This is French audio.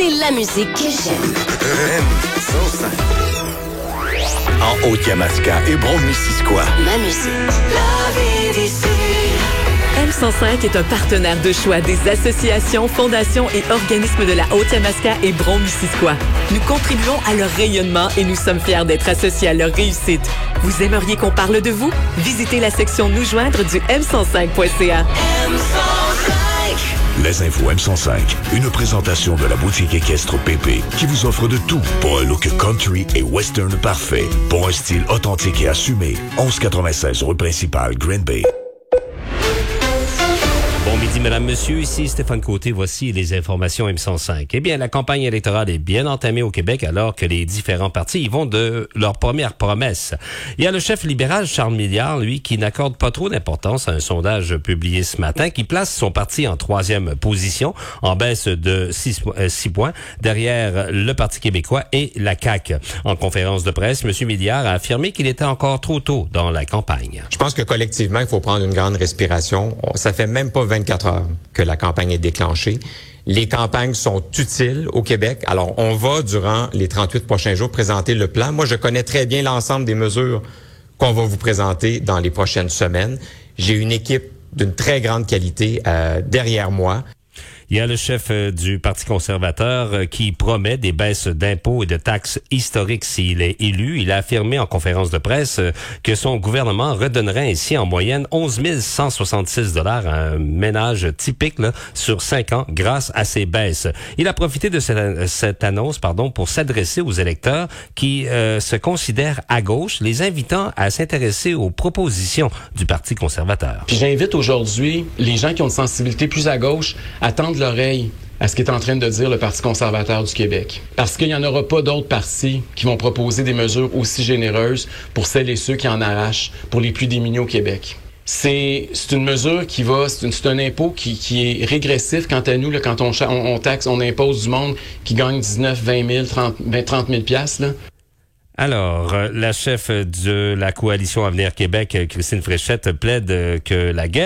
C'est la musique que j'aime. M105. En Haute-Yamaska et Brome-Missisquoi. Ma musique. La vie d'ici. M105 est un partenaire de choix des associations, fondations et organismes de la Haute-Yamaska et Brome-Missisquoi. Nous contribuons à leur rayonnement et nous sommes fiers d'être associés à leur réussite. Vous aimeriez qu'on parle de vous? Visitez la section Nous joindre du m105.ca. M105. Les infos M105, une présentation de la boutique équestre PP qui vous offre de tout pour un look country et western parfait. Pour un style authentique et assumé, 1196 rue principale, Green Bay. Bon midi, mesdames, messieurs. Ici Stéphane Côté. Voici les informations M105. Eh bien, la campagne électorale est bien entamée au Québec alors que les différents partis y vont de leur première promesse. Il y a le chef libéral Charles Milliard, lui, qui n'accorde pas trop d'importance à un sondage publié ce matin qui place son parti en 3e position, en baisse de 6 points, derrière le Parti québécois et la CAQ. En conférence de presse, M. Milliard a affirmé qu'il était encore trop tôt dans la campagne. Je pense que collectivement, il faut prendre une grande respiration. Ça fait même pas 24 heures que la campagne est déclenchée. Les campagnes sont utiles au Québec. Alors, on va, durant les 38 prochains jours, présenter le plan. Moi, je connais très bien l'ensemble des mesures qu'on va vous présenter dans les prochaines semaines. J'ai une équipe d'une très grande qualité derrière moi. Il y a le chef du Parti conservateur qui promet des baisses d'impôts et de taxes historiques s'il est élu. Il a affirmé en conférence de presse que son gouvernement redonnerait ainsi en moyenne 11 166 $ à un ménage typique là, sur 5 ans grâce à ces baisses. Il a profité de cette annonce pour s'adresser aux électeurs qui se considèrent à gauche, les invitant à s'intéresser aux propositions du Parti conservateur. Puis j'invite aujourd'hui les gens qui ont une sensibilité plus à gauche à tendre l'oreille à ce qu'est en train de dire le Parti conservateur du Québec. Parce qu'il n'y en aura pas d'autres partis qui vont proposer des mesures aussi généreuses pour celles et ceux qui en arrachent, pour les plus démunis au Québec. C'est une mesure qui va, c'est un impôt qui est régressif quant à nous, là, quand on taxe, on impose du monde qui gagne 19, 20 000, 30 000 piastres, là. Alors, la chef de la coalition Avenir Québec, Christine Fréchette, plaide que la guerre